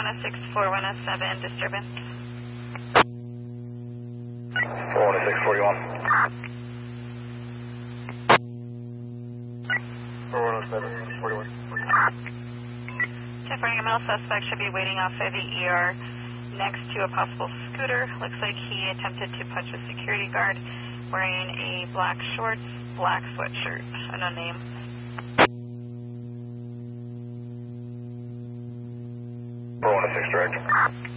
4107, disturbance. 41. 41. 10-4, male suspect should be waiting off of the ER next to a possible scooter. Looks like he attempted to punch a security guard wearing a black shorts, black sweatshirt. Unknown name. Six direct.